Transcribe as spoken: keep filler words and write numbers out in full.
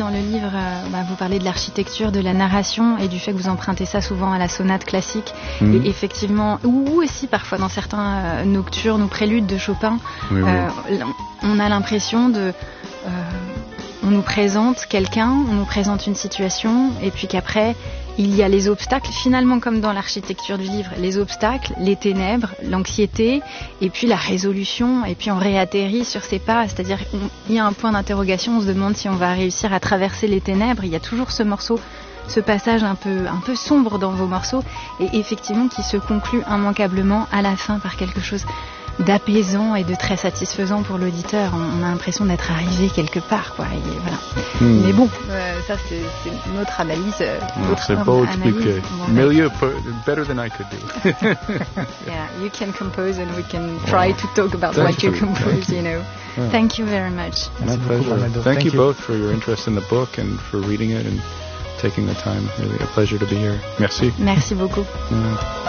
dans le livre, euh, bah, vous parlez de l'architecture, de la narration et du fait que vous empruntez ça souvent à la sonate classique. Mmh. Et effectivement, ou aussi parfois dans certains euh, nocturnes ou préludes de Chopin, oui, euh, oui. on a l'impression de... Euh, on nous présente quelqu'un, on nous présente une situation, et puis qu'après, il y a les obstacles, finalement comme dans l'architecture du livre, les obstacles, les ténèbres, l'anxiété, et puis la résolution, et puis on réatterrit sur ses pas, c'est-à-dire qu'il y a un point d'interrogation, on se demande si on va réussir à traverser les ténèbres, il y a toujours ce morceau, ce passage un peu, un peu sombre dans vos morceaux, et effectivement qui se conclut immanquablement à la fin par quelque chose d'apaisant et de très satisfaisant pour l'auditeur. On a l'impression d'être arrivé quelque part, quoi. Et voilà. Mm. Mais bon, euh, ça c'est, c'est notre analyse. Euh, non, c'est beau expliqué. Mieux, better than I could do. Yeah, you can compose and we can try wow. to talk about Thank what you, you compose. You, you know. Yeah. Thank you very much. My pleasure. Thank, Thank you, you both for your interest in the book and for reading it and taking the time. Really a pleasure to be here. Merci. Merci beaucoup. Yeah.